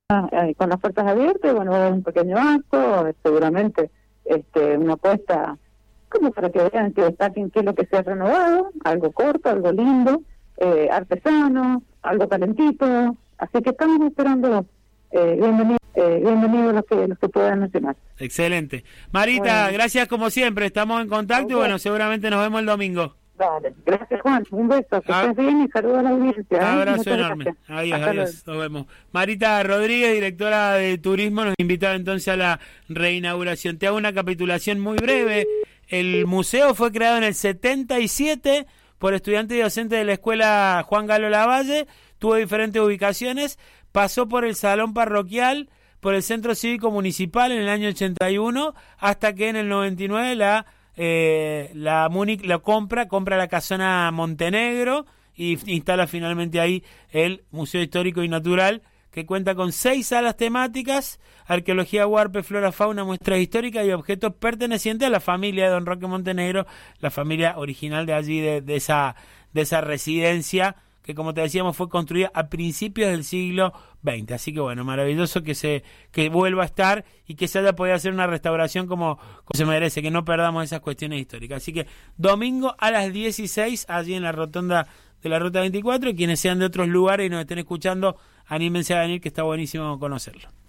con las puertas abiertas, bueno, va a haber un pequeño acto, seguramente una apuesta como para que vean, que destaquen qué es lo que se ha renovado, algo corto, algo lindo, artesano, algo calentito, así que estamos esperando bienvenidos los que puedan mencionar. Excelente. Marita, bueno, gracias como siempre, estamos en contacto y bueno, seguramente nos vemos el domingo. Vale, gracias Juan, un beso, que estés bien y saludos a la audiencia. Abrazo enorme, adiós, nos vemos. Marita Rodríguez, directora de turismo, nos invita entonces a la reinauguración. Te hago una capitulación muy breve. El museo fue creado en el 77 por estudiantes y docentes de la escuela Juan Galo Lavalle, tuvo diferentes ubicaciones, pasó por el salón parroquial, por el centro cívico municipal en el año 81, hasta que en el 99 la Múnich lo compra la Casona Montenegro y instala finalmente ahí el Museo Histórico y Natural, que cuenta con 6 salas temáticas: arqueología, huarpe, flora, fauna, muestras históricas y objetos pertenecientes a la familia de Don Roque Montenegro, la familia original de allí, de esa residencia, que como te decíamos fue construida a principios del siglo XX. Así que bueno, maravilloso que vuelva a estar y que se haya podido hacer una restauración como se merece, que no perdamos esas cuestiones históricas. Así que domingo a las 16, allí en la rotonda de la Ruta 24, y quienes sean de otros lugares y nos estén escuchando, anímense a venir, que está buenísimo conocerlo.